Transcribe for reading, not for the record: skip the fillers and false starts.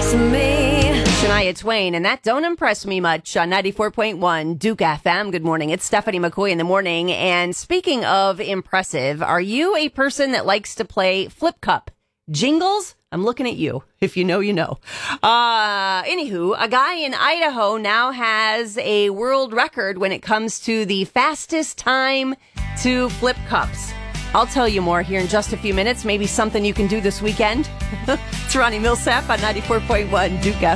Shania Twain, and that don't impress me much on 94.1 Duke FM. Good morning. It's Stephanie McCoy in the morning. And speaking of impressive, are you a person that likes to play flip cup jingles? I'm looking at you. If you know, you know. Anywho, a guy in Idaho now has a world record when it comes to the fastest time to flip cups. I'll tell you more here in just a few minutes. Maybe something you can do this weekend. It's Ronnie Millsap on 94.1 Duke FM.